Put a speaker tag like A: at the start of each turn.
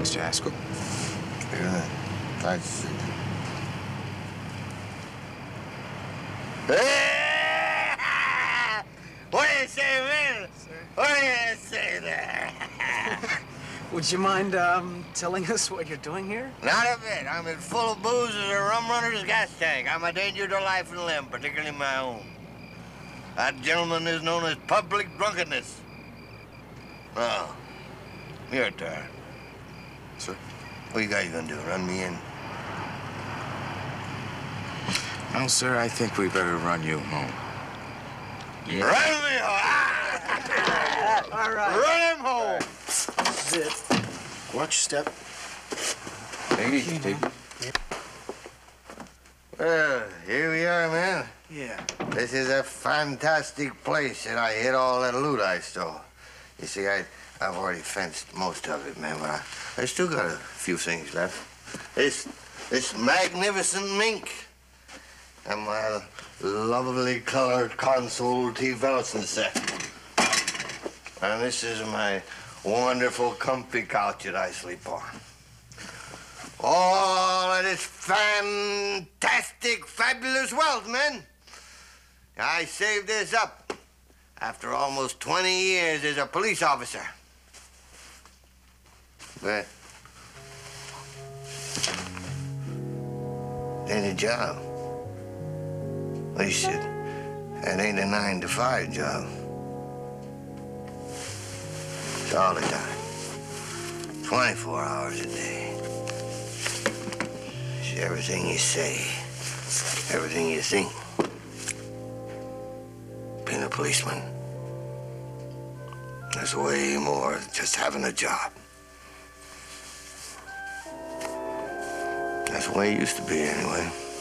A: Mr. Haskell.
B: Yeah, nice to see you. What do you say, man? What do you say there?
C: Would you mind telling us what you're doing here?
B: Not a bit. I'm as full of booze as a rum runner's gas tank. I'm a danger to life and limb, particularly my own. That gentleman is known as public drunkenness. Oh, your turn.
A: Sir?
B: What you guys gonna do, run me in?
A: No, sir, I think we better run you home.
B: Yeah. Run me home!
C: All right.
B: Run him home!
C: That's it.
D: Watch your step.
A: Take it easy, take it.
B: Well, here we are, man.
C: Yeah.
B: This is a fantastic place, and I hid all that loot I stole. You see, I've already fenced most of it, man, but I still got a few things left. This magnificent mink, and my lovely colored console T. Velson set. And this is my wonderful comfy couch that I sleep on. All of this fantastic, fabulous wealth, man. I saved this up after almost 20 years as a police officer. But it ain't a job. At least it ain't a 9-to-5 job. It's all the time. 24 hours a day. It's everything you say, everything you think. Being a policeman, there's way more than just having a job. That's the way it used to be, anyway.